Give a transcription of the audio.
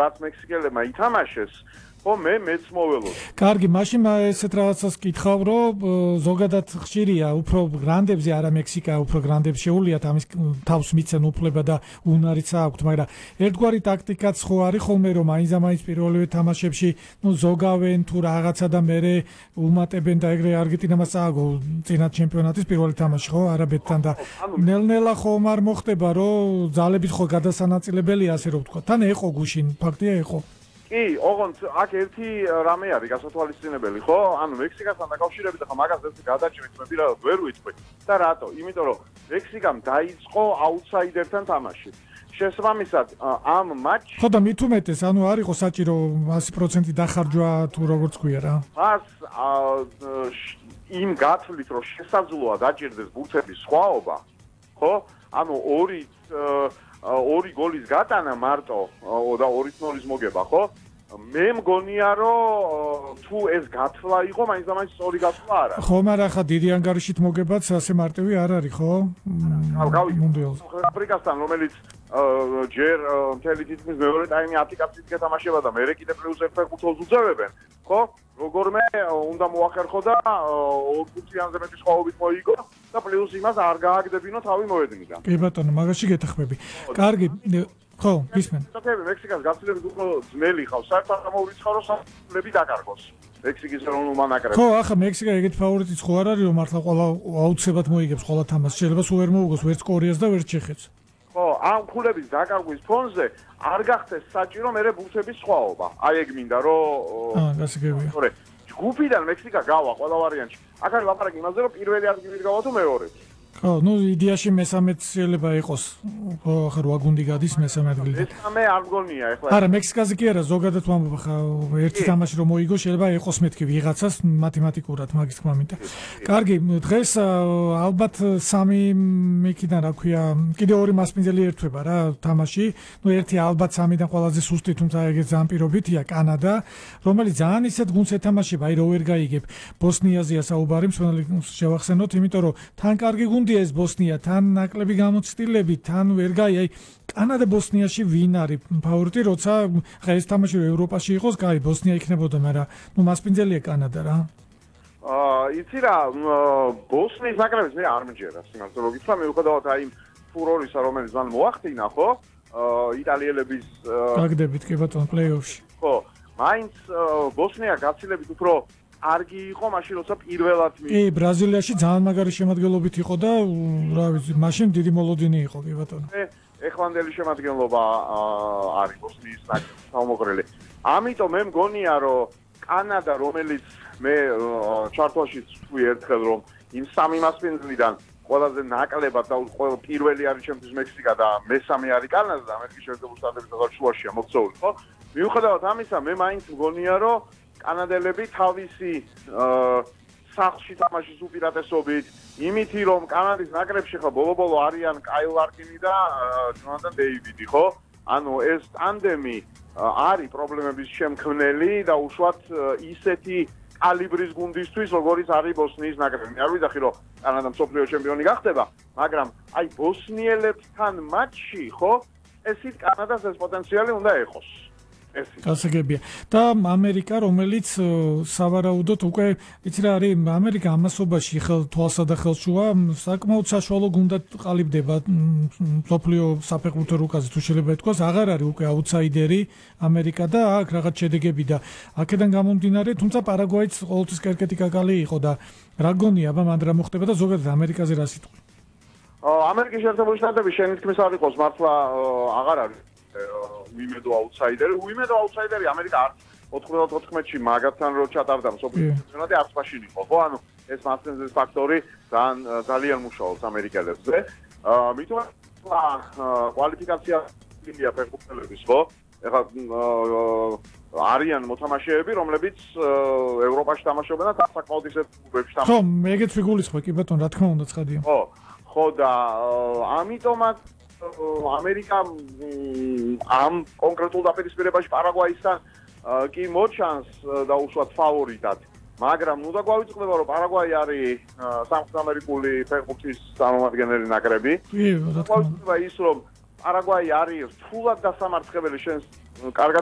რაც მექსიკელებმა ითამაშეს, ხო მე მეც მოველოდი. კარგი, მაშინ ესეთ რაღაცას კითხავ, რომ ზოგადად ხშირია უფრო გრანდებზე, არა მექსიკა, უფრო გრანდებს შეუულიათ ამის თავს მიცემ უფლება და უნარიც აქვთ, მაგრამ ერთგვარი ტაქტიკაც ხო არის ხოლმე, რომ მაინც პირველივე თამაშებში, ზოგავენ თუ რაღაცა და მერე უმატებენ და ეგრე არგენტინამაც წააგო წინა ჩემპიონატის პირველი თამაში, ხო, არაბეთთან და ნელ-ნელა ხომ არ მოხდება, რომ ძალებით ხო გადასანაწილებელია, ასე რომ ვთქვა. თან ეყო გუშინ, ფაქტია ეყო. კი, ოღონდ აქ ერთი რამე არის გასათვალისწინებელი, ხო? ანუ მექსიკასთან დაკავშირებით ახლა მაგას ეს გადაჭრით მე პირადად ვერ ვიტყვი. და რატო? იმიტომ რომ მექსიკამ დაიწყო აუთსაიდერთან თამაში. შესაბამისად, ამ მატჩში ხო და მით უმეტეს, ანუ არ იყო საჭირო 100% დახარჯვა თუ როგორც ქვია რა. მას იმ გათვლით რომ შესაძლოა დაჭირდეს ბურთების სხვაობა, ხო? ანუ ორი გოლის გატანა მარტო და 2-0-ის მოგება, ხო? მე მგონია რომ თუ ეს გათვლა იყო, მაინც სწორი გათვლა არა. ხო, მაგრამ ხა დიდი ანგარიშით მოგებაც ასე მარტივი არ არის, ხო? მუნდიალს. აფრიკასთან, რომელიც ჯერ მთელი თითქმის მეორე ტაიმი აპლიკაციით გეთამაშება და მერე კიდე პლუს 1 ფეხბურთელს უძევებენ, ხო? როგორმე უნდა მოახერხო და 2 ფუნქციანზე მეტი სხვაობით მოიგო და პლუს იმას არ გააგდებინო თავი მოედნიდან. კი ბატონო, მაგაში გეთახმები. კარგი, ხო, გისმენ. მექსიკას გაცილებით უფრო ძნელი ხავს, საერთოდ მოურიცხავ რომ საფლები დაკარგოს. მექსიკის ეროვნულმა ნაკრებმა. ხო, ახლა მექსიკა ეგეთ ფავორიტიც ხო არ არის, რომ მართლა ყველა აუცილებლად მოიგებს ყველა თამაშს. შეიძლება სულ ვერ მოუგოს ვერც კორეას და ვერც ჩეხეთს. ხო, ამ ქულების დაკარგვის ფონზე არ გახდეს საჭირო მერე ბურთების სხვაობა. აი ეგ მინდა რომ გასაგებია. თორე ჯგუფიდან მექსიკა გავა ყველა ვარიანტში. აქ არის ლაპარაკი იმაზე, რომ პირველი ადგილით გავა თუ მეორეც. ხო, იდეაში მესამეც შეიძლება იყოს. ხო, ახლა 8 გუნდი გადის მესამე ადგილიდან. მესამე არ მგონია ახლა. არა, მექსიკაზე კი არა, ზოგადად ვამბობ, ხა ერთი თამაში რომ მოიგო, შეიძლება იყოს მეთქი ვიღაცას მათემატიკურად მაგის თქმა მინდა. კარგი, დღეს ალბათ 3 მეკიდან რა ქვია, კიდე 2 მასპინძელი ერთვება რა თამაში. ერთი ალბათ 3-დან ყველაზე სუსტი, თუმცა ეგეც ძალიან პირობითია, კანადა, რომელიც ძალიან ისეთ გუნდს ეთამაშება, აი რო ვერ გაიგებ. ბოსნიაზეა საუბარი, მსვენელი შევახსენოთ, იმიტომ რომ თან კარგი გუნდია ეს ბოსნია, თან ნაკლები გამოცდილები, თან ვერ გაი, აი კანადა ბოსნიაში ვინ არის ფავორიტი, როცა ხა ეს თამაში ევროპაში იყოს, კაი, ბოსნია იქნებოდა, მაგრამ მასპინძელია კანადა რა. იცი რა, ბოსნიის ნაკრებს მე არ მჯერა, სიმართლე რომ გითხრა, მიუხედავად აი იმ ფურორისა, რომელიც მან მოახდინა, ხო? იტალიელების გაგდებით კი ბატონო პლეი-ოფში. ხო, მაინც ბოსნია გაცილებით უფრო კარგი იყო მაშინ როცა პირველად კი, ბრაზილიაში ძალიან მაგარი შემადგენლობით იყო და რა ვიცი, მაშინ დიდი მოლოდინი იყო კი ბატონო. ეხლანდელი შემადგენლობა არის ბოსნიის ნაკრების თავმოყრილი. ამიტომ მე მგონია რომ კანადა, რომელიც მე ჩარტვაშიც თქვი ერთხელ რომ იმ 3 მასპინძლიდან ყველაზე ნაკლებად და პირველი არის ჩემთვის მექსიკა და მესამე არის კანადა და მერე შეერთებული შტატები და შუაშია მოქცეული, ხო? მიუხედავად ამისა, მე მაინც მგონია რომ კანადელები თავისი სახლში თამაშის უპირატესობით, იმითი რომ კანადის ნაკრებში ხა ბოლო-ბოლო არიან კაილ ლარკინი და ჯონათან დეივიდი, ხო? ანუ ეს ტანდემი არის პრობლემების შემქმნელი და უშუალოდ ისეთი კალიბრის გუნდისთვის, როგორც არის ბოსნიის ნაკრები. არ ვიძახი რომ კანადა მსოფლიო ჩემპიონი გახდება, მაგრამ აი ბოსნიელებთან მატჩში, ხო? ესით კანადას ეს პოტენციალი უნდა ეხოს. გასაგებია. და ამერიკა, რომელიც სავარაუდოდ უკვე იცი რა არის, ამერიკა ამასობაში თვალსა და ხელშუა საკმაოდ საშუალო გუნდად ყალიბდება მსოფლიო საფეხბურთო რუკაზე თუ შეიძლება ითქვას, აღარ არის უკვე აუთსაიდერი ამერიკა და აქ რაღაც შედეგები და აქედან გამომდინარე, თუმცა პარაგვაიც ყოველთვის კერკეტი კაკალი იყო და რა გონია, აბა მანდ რა მოხდება და ზოგადად ამერიკაზე რა სიტყვი. ამერიკის შეერთებული შტატები შენი თქმის არ იყოს, მართლა აღარ არის უიმედო აუთსაიდერი ამერიკა არც 94-ში მაგათთან რო ჩატარდა მსოფლიო ჩემპიონატი არც მაშინ იყო, ხო? ანუ ეს მასპინძლის ფაქტორი ძალიან მუშაობს ამერიკელებზე. მითუმეტ კვალიფიკაცია იმია ფეხბურთელების, ხო? ეხლა არიან მოთამაშეები, რომლებიც ევროპაში თამაშობენ და საკმაოდ ისეთ კლუბებში თამაშობენ. ხო, ეგეც ვიგულისხმე, კი ბატონო, რა თქმა უნდა, ცხადია. ხო და ამიტომაც ამერიკა ამ კონკრეტულ დაპირისპირებაში პარაგვაისთან კი მოჩანს და უშუალოდ ფავორიტად. მაგრამ ნუ და გვავიწყდება რომ პარაგვაი არის სამხრეთ ამერიკული ფეხბურთის წარმომადგენელი ნაკრები. კი, რა თქმა უნდა. ის რომ პარაგვაი არის რთულად დასამარცხებელი შენს კარგად